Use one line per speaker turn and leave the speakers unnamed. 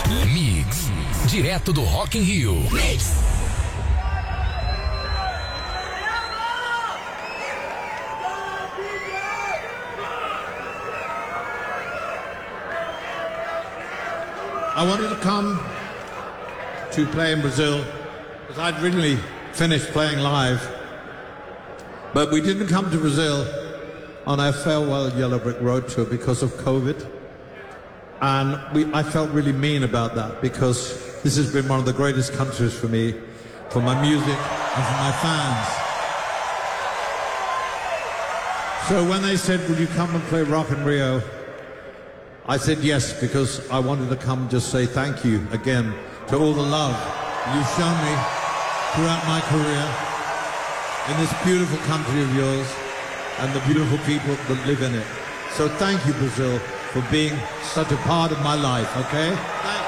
Mix, direto do Rock in Rio. Mix.
I wanted to come to play in Brazil because I'd originally finished playing live, but we didn't come to Brazil on our farewell Yellow Brick Road tour because of COVID, and I felt really mean about that because this has been one of the greatest countries for me, for my music and for my fans. So when they said, "Will you come and play Rock in Rio?" I said yes, because I wanted to come just say thank you again to all the love you've shown me throughout my career in this beautiful country of yours and the beautiful people that live in it. So thank you, Brazil, for being such a part of my life, okay? Thank